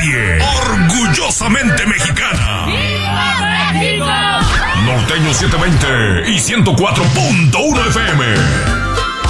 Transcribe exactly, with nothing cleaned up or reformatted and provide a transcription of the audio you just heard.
nadie. Orgullosamente mexicana. ¡Viva México! Norteño setecientos veinte y ciento cuatro punto uno F M.